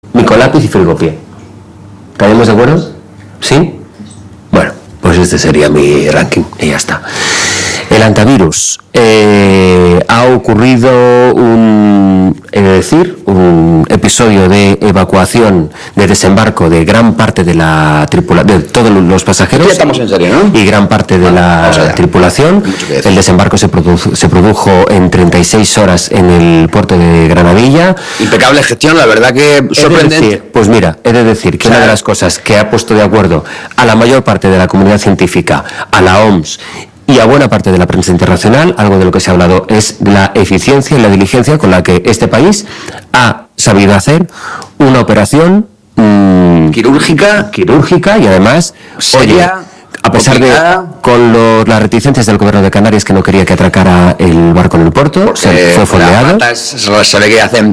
Micolápiz y Frigopié. ¿Estaremos de acuerdo? ¿Sí? Bueno, pues este sería mi ranking y ya está. El antivirus. Ha ocurrido un episodio de evacuación, de desembarco de gran parte de la tripulación, de todos los pasajeros. Ya estamos en serio, ¿no? Y gran parte de la tripulación. El desembarco se produjo en 36 horas en el puerto de Granadilla. Impecable gestión, la verdad que sorprendente. Pues mira, he de decir que una de las cosas que ha puesto de acuerdo a la mayor parte de la comunidad científica, a la OMS y a buena parte de la prensa internacional, algo de lo que se ha hablado es la eficiencia y la diligencia con la que este país ha sabido hacer una operación quirúrgica y además seria, a pesar complicada, de con las reticencias del gobierno de Canarias, que no quería que atracara el barco en el puerto, se fue fondeado. Se ve que hacen...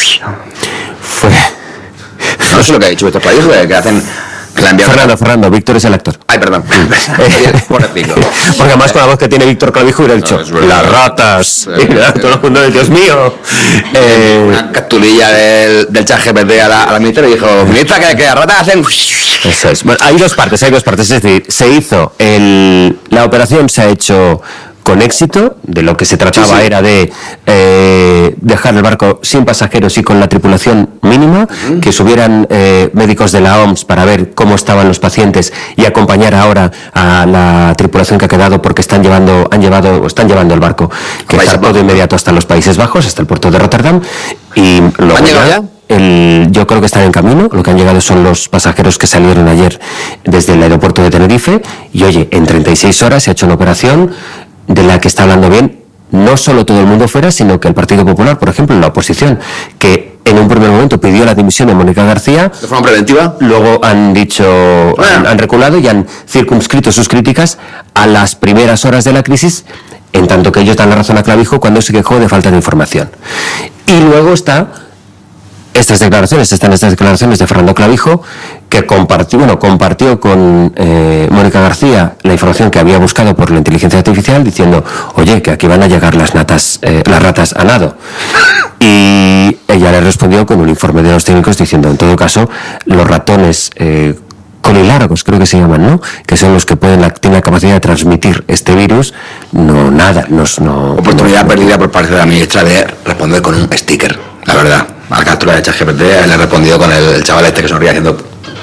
No sé lo que ha dicho vuestro país, que hacen... Fernando, Víctor es el actor. Ay, perdón. Porque además con la voz que tiene Víctor Clavijo hubiera dicho, las ratas. Y todo el mundo, Dios mío. Una capturilla del ChatGPT a la ministra y dijo, ministra, que las ratas hacen... Eso es. Bueno, hay dos partes. Es decir, la operación se ha hecho con éxito. De lo que se trataba era de dejar el barco sin pasajeros y con la tripulación mínima, que subieran médicos de la OMS para ver cómo estaban los pacientes y acompañar ahora a la tripulación que ha quedado, porque están llevando el barco, que zarpó de inmediato hasta los Países Bajos, hasta el puerto de Rotterdam. Y luego ¿Han llegado ya? Yo creo que están en camino. Lo que han llegado son los pasajeros que salieron ayer desde el aeropuerto de Tenerife. Y oye, en 36 horas se ha hecho una operación de la que está hablando bien no solo todo el mundo fuera, sino que el Partido Popular, por ejemplo, la oposición, que en un primer momento pidió la dimisión de Mónica García, de forma preventiva, luego han reculado y han circunscrito sus críticas a las primeras horas de la crisis, en tanto que ellos dan la razón a Clavijo cuando se quejó de falta de información. Y luego están estas declaraciones de Fernando Clavijo, que compartió con Mónica García la información que había buscado por la inteligencia artificial, diciendo, oye, que aquí van a llegar las ratas a nado. Y ella le respondió con un informe de los técnicos diciendo, en todo caso, los ratones colilárgos, creo que se llaman, ¿no?, que son los que tienen la capacidad de transmitir este virus, oportunidad perdida por parte de la ministra de responder con un sticker, la verdad. A la captura de ChatGPT le he respondido con el chaval este que sonríe haciendo...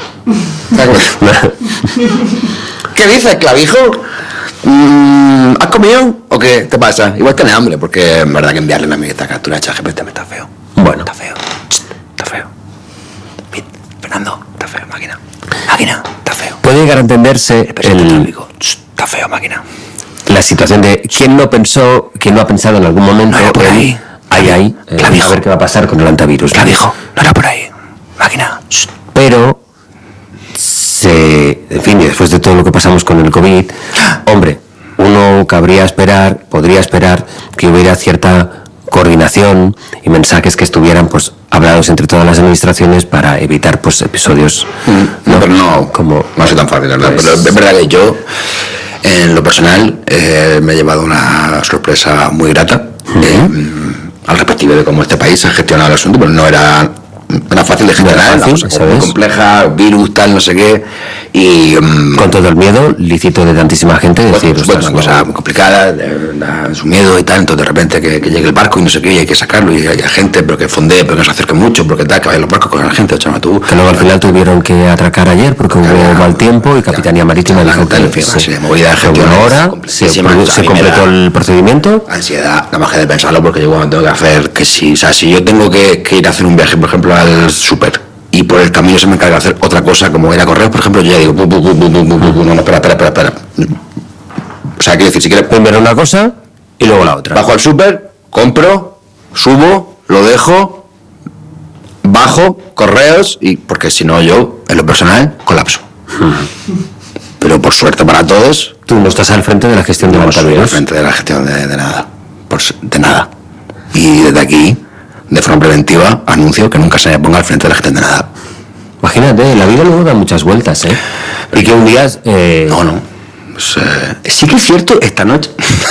¿Qué dices, Clavijo? ¿Has comido o qué te pasa? Igual tienes hambre, porque en verdad que enviarle a mí esta captura de ChatGPT me está feo. Bueno. Está feo. Está feo. Fernando, está feo, máquina. Está feo. Puede llegar a entenderse está feo, máquina. La situación de quién no ha pensado en algún momento no por ahí. A ver qué va a pasar con el antivirus. Clavijo, no era por ahí, máquina. Pero en fin, y después de todo lo que pasamos con el COVID, hombre, uno podría esperar que hubiera cierta coordinación y mensajes que estuvieran pues hablados entre todas las administraciones para evitar pues episodios. Pero no ha sido tan fácil, ¿verdad? Pues, pero es verdad que yo, en lo personal, me he llevado una sorpresa muy grata. Al respectivo de cómo este país ha gestionado el asunto, pero no era fácil de gestionar, una cosa muy compleja, virus, tal, no sé qué, y con todo el miedo lícito de tantísima gente, decir, una cosa muy complicada, su miedo y tal, entonces de repente que llegue el barco y no sé qué, y hay que sacarlo, y hay gente, pero que fondee, pero que no se acerque mucho, porque tal, que vayan los barcos con la gente, que luego al final tuvieron que atracar ayer porque hubo mal tiempo y Capitanía Marítima dijo que se completó el procedimiento. Ansiedad, nada más que de pensarlo, porque yo cuando tengo que hacer si yo tengo que ir a hacer un viaje, por ejemplo, al súper, y por el camino se me encarga de hacer otra cosa, como ir a correr, por ejemplo, yo ya digo, no, espera. O sea, quiero decir, si quieres, primero una cosa y luego la otra. Bajo al súper, compro, subo, lo dejo, bajo, correos, y porque si no yo, en lo personal, colapso. Pero por suerte para todos, tú no estás al frente de la gestión de antivirus. Al frente de la gestión de nada. De nada. Y desde aquí, de forma preventiva, anuncio que nunca se me ponga al frente de la gestión de nada. Imagínate, la vida luego da muchas vueltas, ¿eh? Y que un día... No. Pues, sí que es cierto, esta noche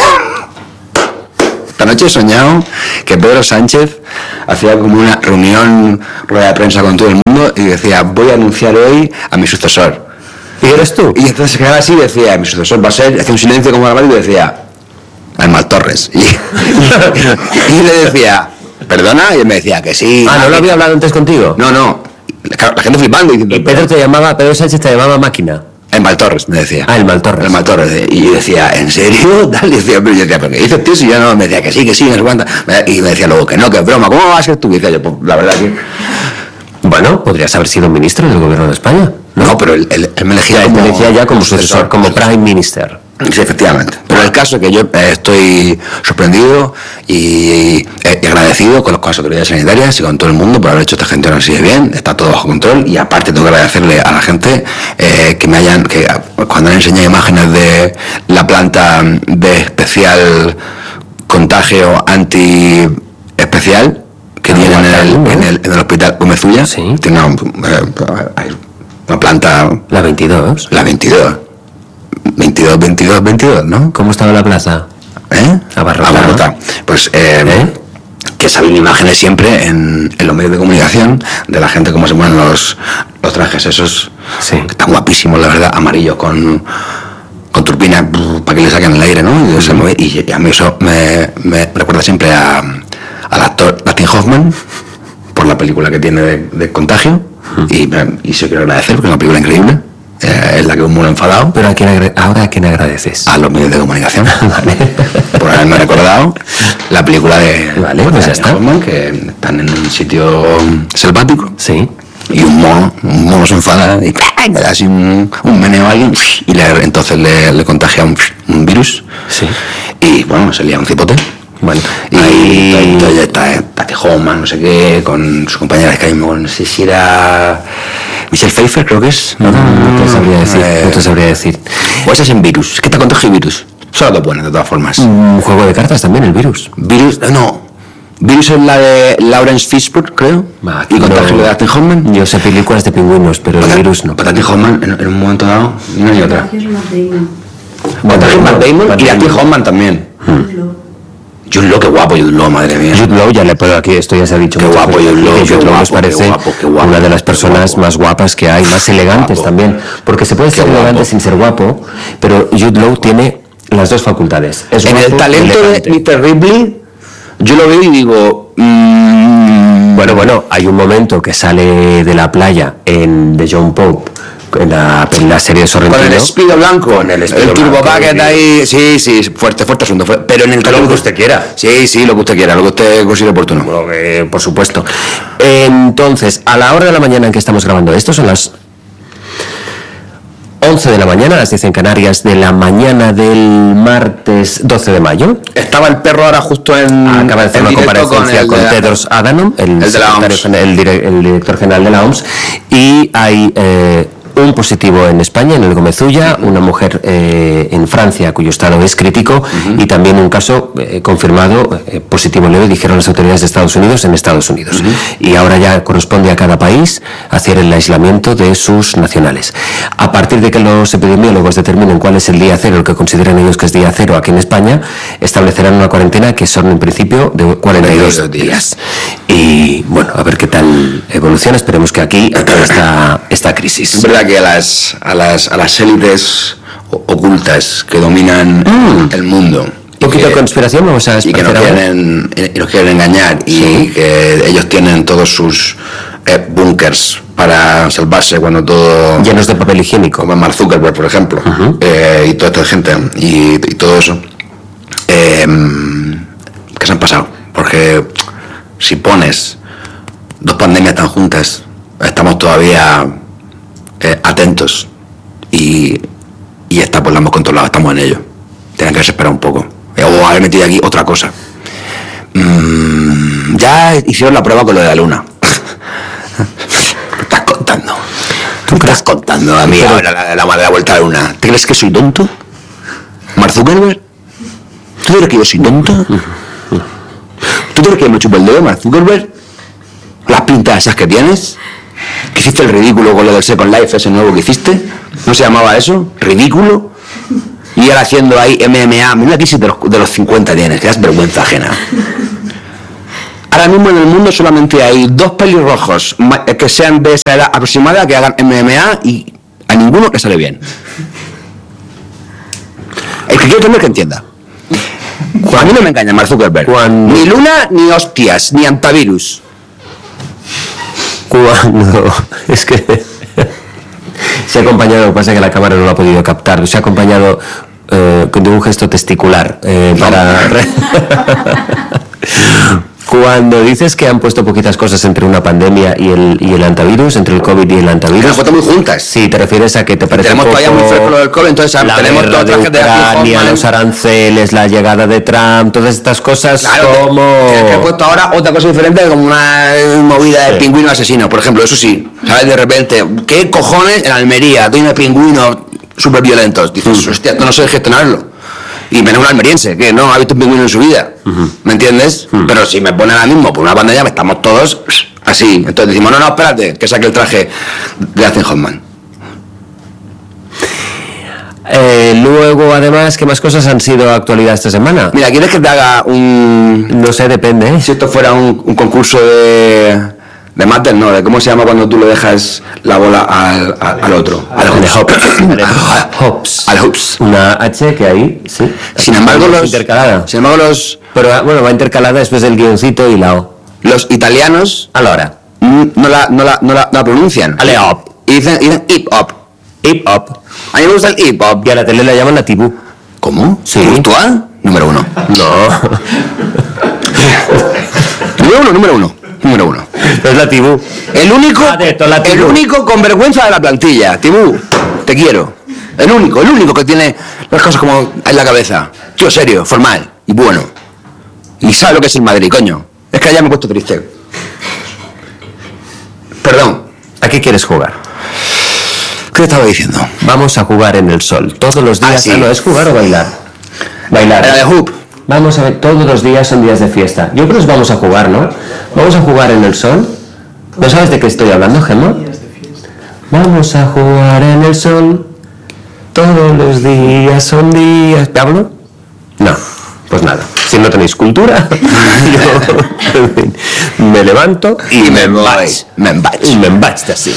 he soñado que Pedro Sánchez hacía como una rueda de prensa con todo el mundo. hablando y decía, voy a anunciar hoy a mi sucesor. ¿Y eres tú? Y entonces se quedaba así y decía, mi sucesor va a ser, hacía un silencio como dramático y decía, Aymar Torres. Y le decía, ¿perdona? Y él me decía que sí. ¿No lo había hablado antes contigo? No. La gente flipando. Y Pedro Sánchez te llamaba máquina. Aymar Torres, me decía. Aymar Torres. Aymar Torres. Y yo decía, ¿en serio? Y decía, pero yo decía, ¿pero qué dices, tío? Si yo no, me decía que sí, no sé cuánta. Y me decía luego que no, que es broma. ¿Cómo vas a ser tú? Y decía yo, pues la verdad que... Bueno, podrías haber sido ministro del gobierno de España. No, pero él me elegía como... Te elegía ya como sucesor, como Prime Minister. Sí, efectivamente. Pero el caso es que yo estoy sorprendido y agradecido con las autoridades sanitarias y con todo el mundo por haber hecho esta gestión así de bien. Está todo bajo control y aparte tengo que agradecerle a la gente que cuando han enseñado imágenes de la planta de especial contagio anti especial que tienen en el hospital Gómez-Ulla. Sí. Tiene una planta... La 22. La 22. 22, ¿no? ¿Cómo estaba la plaza? Abarrotada. Pues que salen imágenes siempre en los medios de comunicación de la gente cómo se mueven los trajes esos, sí, que están guapísimos, la verdad, amarillos con turbinas para que le saquen el aire, ¿no? Y se mueve, y a mí eso me recuerda siempre al actor Dustin Hoffman por la película que tiene de Contagio, y se quiero agradecer porque es una película increíble. Es la que un mundo enfadado. Pero ¿ahora a quién agradeces? A los medios de comunicación. Vale. Por haberme recordado la película de pues ya está. Hoffman, que están en un sitio selvático. Sí. Y un mono se enfada y le da así un meneo a alguien y entonces le contagia un virus. Sí. Y bueno, se lía un cipote. Bueno, y entonces está Hoffman, no sé qué, con su compañera que no sé si era Michelle Pfeiffer, creo que es. No te sabría decir. O ese es en Virus, es que te contagio Virus. Son las dos buenas, de todas formas. Un juego de cartas también, el Virus. No. Virus es la de Lawrence Fishburne, creo. Y Contagio de Dustin Hoffman. Yo sé películas de pingüinos, pero el Virus no. Dustin Hoffman en un momento dado, y una y otra. Contagio Matt Damon y Dustin Hoffman también. Jude Law, qué guapo Jude Law, madre mía. Jude Law, ya le puedo aquí, esto ya se ha dicho. Qué guapo Jude Law. Jude Law nos parece una de las personas más guapas que hay, más elegantes también. Porque se puede ser elegante sin ser guapo, pero Jude Law tiene las dos facultades. En el talento de Mr. Ripley, yo lo veo y digo... Bueno, hay un momento que sale de la playa en The John Pope, en la serie de Sorrentino. Con el Speedo blanco, el Turbo Bucket ahí, sí, fuerte asunto. Pero en el lo que usted quiera. Sí, lo que usted quiera, lo que usted considere oportuno. Bueno, por supuesto. Entonces, a la hora de la mañana en que estamos grabando esto, son las 11 de la mañana, las 10 en Canarias, de la mañana del martes 12 de mayo. Estaba el perro ahora justo acaba de hacer una comparecencia con Tedros Adhanom, el director general de la OMS, y hay un positivo en España, en el Gómez-Ulla, una mujer en Francia cuyo estado es crítico, y también un caso confirmado positivo leve, dijeron las autoridades de Estados Unidos en Estados Unidos. Y ahora ya corresponde a cada país hacer el aislamiento de sus nacionales. A partir de que los epidemiólogos determinen cuál es el día cero, el que consideran ellos que es día cero aquí en España, establecerán una cuarentena que son en principio de 42 días. Y bueno, a ver qué tal evoluciona. Esperemos que aquí acabe esta crisis. Es verdad que a las élites ocultas que dominan el mundo, un poquito de conspiración vamos a y que nos quieren engañar, y que ellos tienen todos sus búnkers para salvarse cuando todo llenos de papel higiénico, como Mark Zuckerberg, por ejemplo, y toda esta gente y todo eso, que se han pasado, porque si pones dos pandemias tan juntas, estamos todavía atentos, y esta pues la hemos controlado, estamos en ello. Tienen que esperar un poco, o haber metido aquí otra cosa. Ya hicieron la prueba con lo de la luna. ¿Qué estás contando? ¿Tú estás contando a mí ahora la vuelta a la luna? ¿Te crees que soy tonto? ¿Mark Zuckerberg? ¿Tú crees que yo soy tonto? ¿Tú crees que me chupo el dedo, Mark Zuckerberg? ¿Las pintas esas que tienes? ¿Que hiciste el ridículo con lo del Second Life, ese nuevo que hiciste? ¿No se llamaba eso? ¿Ridículo? Y ahora haciendo ahí MMA, mira la crisis de los 50 tienes, que das vergüenza ajena. Ahora mismo en el mundo solamente hay 2 pelirrojos que sean de esa edad aproximada que hagan MMA y a ninguno le sale bien. El que quiero tener que entienda. A mí no me engaña Mark Zuckerberg. Ni luna, ni hostias, ni antivirus. Cuando... Es que... se ha acompañado, lo que pasa es que la cámara no lo ha podido captar, se ha acompañado con un gesto testicular para... Cuando dices que han puesto poquitas cosas entre una pandemia y el antivirus, entre el COVID y el antivirus... Las fotos muy juntas. Sí, te refieres a que te parece tenemos todavía muy fresco lo del COVID, entonces tenemos todas las de Ucrania, los aranceles, la llegada de Trump, todas estas cosas, claro, como... Que he puesto ahora otra cosa diferente, como una movida de pingüino asesino, por ejemplo, eso sí, ¿sabes? De repente, ¿qué cojones en Almería? Tiene pingüinos súper violentos. Dices, hostia, tú no sabes gestionarlo. Y menos un almeriense, que no ha visto un pingüino en su vida. ¿Me entiendes? Pero si me ponen ahora mismo por una pantalla, estamos todos así. Entonces decimos, no, espérate, que saque el traje de Dustin Hoffman. Luego, además, ¿qué más cosas han sido actualidad esta semana? Mira, ¿quieres que te haga un...? No sé, depende. Si esto fuera un concurso de máster, no, de cómo se llama cuando tú le dejas la bola al otro. Al hops. Al hoops. Una H que ahí, sí. Sin embargo, intercalada. Sin embargo, Pero bueno, va intercalada después del guioncito y la O. Los italianos... A la hora. No la pronuncian. Ale hop. Y dicen hip hop. Hip hop. A mí me gusta el hip hop. Y a la tele la llaman la tibú. ¿Cómo? Sí. ¿Courtois? Número 1. No. Número uno. Es la tibú. El único con vergüenza de la plantilla. Tibú, te quiero. El único que tiene las cosas como en la cabeza. Tío serio, formal y bueno. Y sabe lo que es el Madrid, coño. Es que ya me he puesto triste. Perdón. ¿A qué quieres jugar? ¿Qué estaba diciendo? Vamos a jugar en el sol. Todos los días. Sí. No, ¿es jugar o bailar? Bailar. Era de hoop. Vamos a ver, todos los días son días de fiesta. Yo creo que vamos a jugar, ¿no? Vamos a jugar en el sol. ¿No sabes de qué estoy hablando, Gemma? Vamos a jugar en el sol. Todos los días son días. ¿Te hablo? No, pues nada. Si no tenéis cultura, yo me levanto y me embacho así.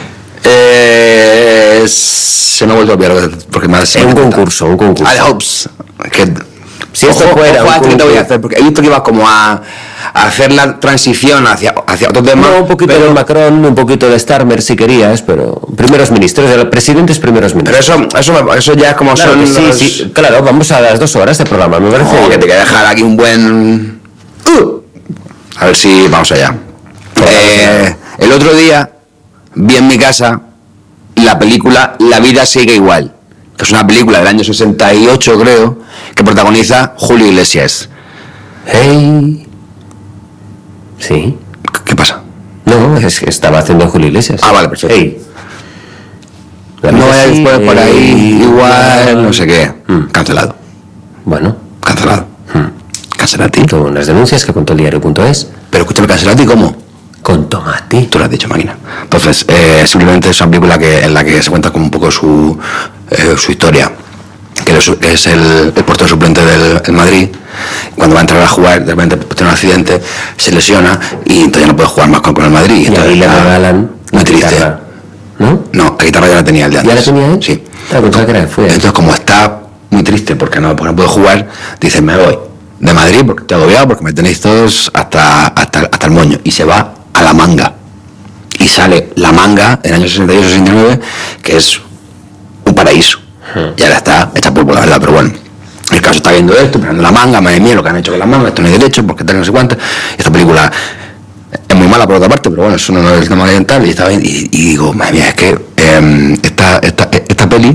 Se me ha vuelto a olvidar porque me ha... Un concurso. Al hoops. Si esto fuera ¿qué te voy a hacer? Porque he visto que ibas como a hacer la transición hacia otro tema. No, un poquito de Macron, un poquito de Starmer si querías, pero primeros ministros, de los presidentes primeros ministros. Pero eso ya es como claro son sí, claro, vamos a las 2 horas de programa, me parece. Que te voy a dejar aquí un buen... A ver si vamos allá. El otro día vi en mi casa la película La vida sigue igual, que es una película del año 68, creo, que protagoniza Julio Iglesias. Hey. Sí. ¿Qué pasa? No, es que estaba haciendo Julio Iglesias. Ah, vale, perfecto. Hey. No vaya después por ahí, igual, no sé qué. Cancelado. Bueno. Cancelado. Cancelati. Con las denuncias que contó el diario.es. Pero escúchame, Cancelati, ¿cómo? Con tomate. Tú lo has dicho, máquina. Entonces, simplemente es una película en la que se cuenta como un poco su historia. Que es el portero suplente del Madrid. Cuando va a entrar a jugar, de repente tiene un accidente, se lesiona y entonces ya no puede jugar más con el Madrid. Y entonces, ahí le regalan muy triste. Guitarra, ¿no? No, la guitarra ya la tenía el de antes. ¿Ya la tenía él? Sí. Entonces, como está muy triste porque no puede jugar, dice, me voy de Madrid porque estoy agobiado, porque me tenéis todos hasta el moño. Y se va a La Manga. Y sale La Manga en el año 68-69, que es un paraíso. Y ahora está hecha polvo, la verdad, pero bueno. El caso está viendo esto, mirando La Manga, madre mía, lo que han hecho con La Manga, esto no hay derecho, porque tal, no sé cuánto. Esta película es muy mala por otra parte, pero bueno, eso no es el tema oriental. Y digo, madre mía, es que esta peli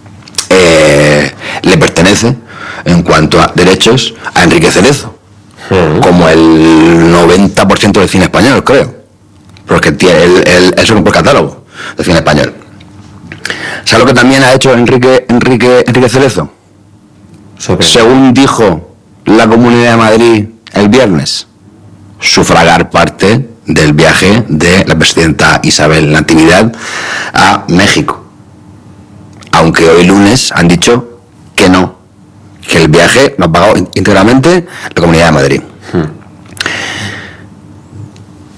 le pertenece en cuanto a derechos a Enrique Cerezo, como el 90% del cine español, creo, porque tiene eso por catálogo del cine español. ¿Sabes lo que también ha hecho Enrique Cerezo? Según dijo la Comunidad de Madrid el viernes, sufragar parte del viaje de la presidenta Isabel Natividad a México, aunque hoy lunes han dicho que no, que el viaje lo ha pagado íntegramente la Comunidad de Madrid.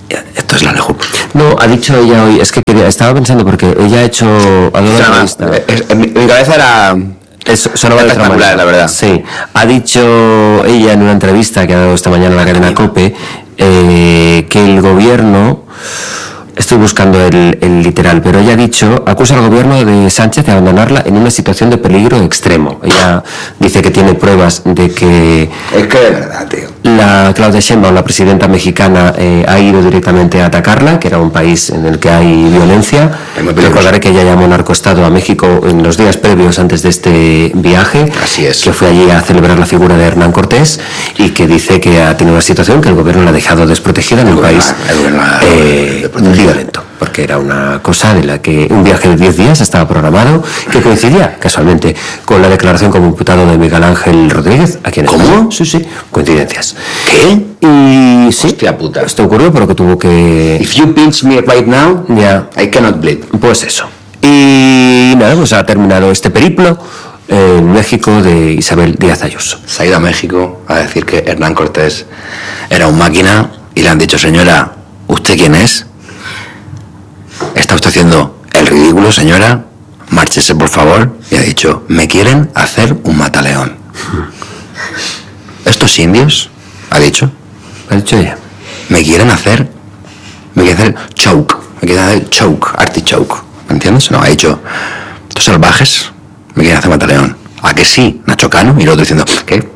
Esto es la LEJUP. No, ha dicho ella hoy, es que estaba pensando porque ella ha hecho alguna entrevista. En mi cabeza era... Sonaba espectacular, la verdad. Sí, ha dicho ella en una entrevista que ha dado esta mañana en la cadena COPE que el gobierno... Estoy buscando el literal, pero ella ha dicho, acusa al gobierno de Sánchez de abandonarla en una situación de peligro extremo. Ella dice que tiene pruebas de que... Es que de verdad, tío. La Claudia Sheinbaum, la presidenta mexicana, ha ido directamente a atacarla, que era un país en el que hay violencia. Recordaré que ella llamó narcoestado a México en los días previos antes de este viaje. Así es. Que fue allí a celebrar la figura de Hernán Cortés y que dice que ha tenido una situación que el gobierno la ha dejado desprotegida en un país violento, porque era una cosa de la que un viaje de 10 días estaba programado, que coincidía casualmente con la declaración como imputado de Miguel Ángel Rodríguez aquí en España. ¿Cómo? Sí, coincidencias. ¿Qué? Y sí, hostia puta. Esto ocurrió porque tuvo que... If you pinch me right now, yeah, I cannot bleed. Pues eso. Y nada, pues ha terminado este periplo en México de Isabel Díaz Ayuso. Se ha ido a México a decir que Hernán Cortés era un máquina y le han dicho, señora, ¿usted quién es? ¿Está usted haciendo el ridículo, señora? Márchese, por favor. Y ha dicho, me quieren hacer un mataleón. ¿Estos indios? Ha dicho. Ha dicho ella. Me quieren hacer choke. Me quieren hacer choke, artichoke. ¿Me entiendes? No, ha dicho, estos salvajes me quieren hacer mataleón. ¿A que sí, Nacho Cano? Y el otro diciendo, ¿qué?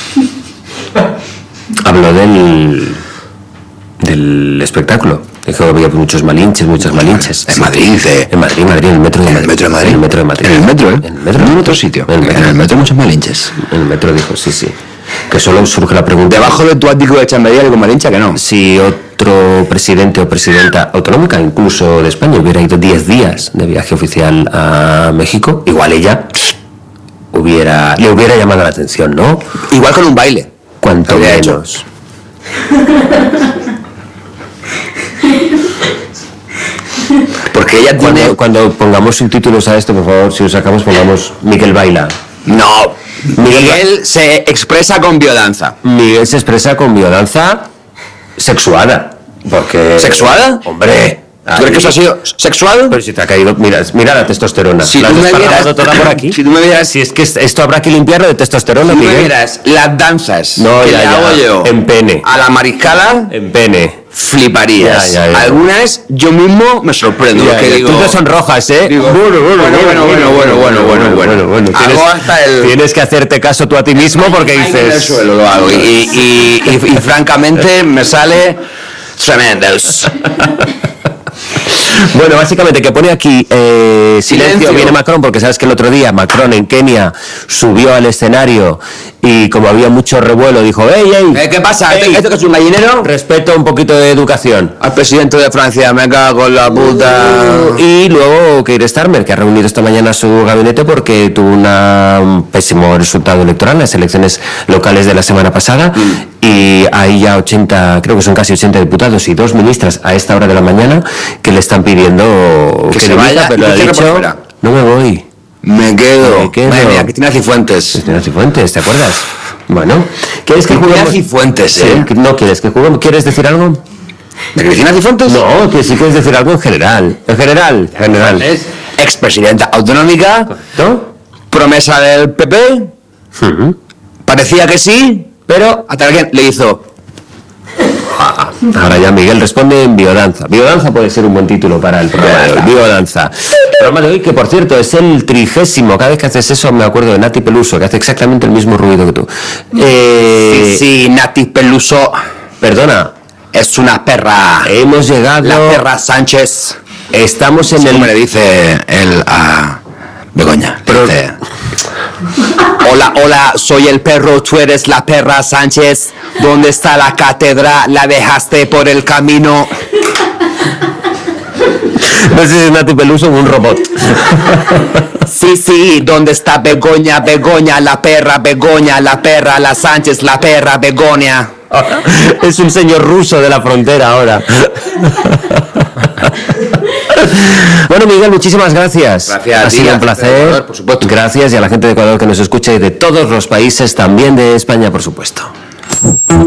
Habló del espectáculo. Dijo que había muchos malinches. En Madrid, en el metro de Madrid. En el metro de Madrid. En el metro de Madrid. En el metro, ¿eh? En el metro. No en otro sitio. En el metro hay muchos malinches. En el metro dijo, sí. Que solo surge la pregunta... Debajo de tu ático de Chambería con malincha, que no. Si otro presidente o presidenta autonómica, incluso de España, hubiera ido 10 días de viaje oficial a México, igual ella le hubiera llamado la atención, ¿no? Igual con un baile. Cuanto menos. Porque ella tiene... Cuando pongamos subtítulos a esto, por favor, si lo sacamos, pongamos Miguel baila. No, Miguel se expresa con biodanza. Miguel se expresa con biodanza sexuada. Porque... ¿Sexuada? Hombre... ¿Tú crees que eso ha sido sexuado? Pero si te ha caído... Mira la testosterona. Si la tú me vieras... toda por aquí. Si tú me vieras... Si es que esto habrá que limpiarlo de testosterona, Si tú Miguel. me vieras las danzas que le hago yo... En pene. A la mariscala... En pene. Fliparías. Ya. Algunas yo mismo me sorprendo. Tú te sonrojas, ¿eh? Digo, bueno. Hago hasta el... Tienes que hacerte caso tú a ti mismo porque dices... En el suelo lo hago. Y francamente me sale tremendos. Bueno, básicamente que pone aquí silencio, viene Macron, porque sabes que el otro día Macron en Kenia subió al escenario y como había mucho revuelo dijo, ¡Ey! ¿Qué pasa? Ey, ¿Esto que es un gallinero? Respeto, un poquito de educación. Al presidente de Francia, me cago en la puta. Y luego Keir Starmer, que ha reunido esta mañana su gabinete porque tuvo un pésimo resultado electoral en las elecciones locales de la semana pasada. Y hay ya 80, creo que son casi 80 diputados y 2 ministras a esta hora de la mañana que le están pidiendo que se vaya, pero ha dicho, no me voy. Me quedo. Madre mía, Cristina Cifuentes. Cristina Cifuentes, ¿te acuerdas? Bueno, ¿quieres que juguemos? Cristina Cifuentes, Sí, ¿no quieres que juguemos? ¿Quieres decir algo? ¿De Cristina Cifuentes? No, que si quieres decir algo en general. En general. Es expresidenta autonómica. ¿No? Promesa del PP. Parecía que sí, pero hasta alguien le hizo... Ahora ya Miguel responde en biodanza. Biodanza puede ser un buen título para el programa de hoy. Biodanza. El programa de hoy, que por cierto es el 30º. Cada vez que haces eso me acuerdo de Nati Peluso, que hace exactamente el mismo ruido que tú. Sí, Nati Peluso. Perdona. Es una perra. Hemos llegado... La perra Sánchez. Estamos en Como le dice él a Begoña. Dice, Hola, soy el perro, tú eres la perra Sánchez. ¿Dónde está la cátedra? La dejaste por el camino. No sé si es Nati Peluso o un robot. Sí, ¿dónde está Begoña, la perra Begoña, la perra, la Sánchez, la perra Begoña? Es un señor ruso de la frontera ahora. Bueno, Miguel, muchísimas gracias. Gracias. Ha sido un placer. Ecuador, por supuesto. Gracias y a la gente de Ecuador que nos escucha y de todos los países, también de España, por supuesto.